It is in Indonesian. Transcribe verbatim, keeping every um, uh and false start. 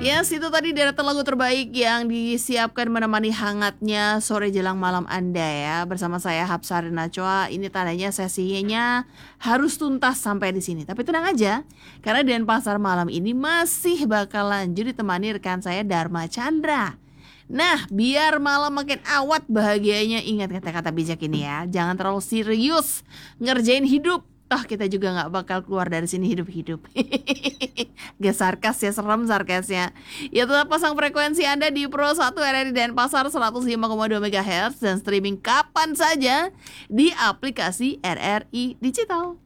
Yes, itu tadi deretan lagu terbaik yang disiapkan menemani hangatnya sore jelang malam Anda ya. Bersama saya Hapsari Nachwa. Ini tandanya sesinya harus tuntas sampai di sini. Tapi tenang aja, karena Denpasar malam ini masih bakal lanjut ditemani rekan saya Dharma Chandra. Nah, biar malam makin awet bahagianya, ingat kata-kata bijak ini ya. Jangan terlalu serius ngerjain hidup. Toh kita juga gak bakal keluar dari sini hidup-hidup. Gak sarkas ya, serem sarkasnya. Ya tetap pasang frekuensi Anda di Pro satu R R I Denpasar seratus lima koma dua megahertz dan streaming kapan saja di aplikasi R R I Digital.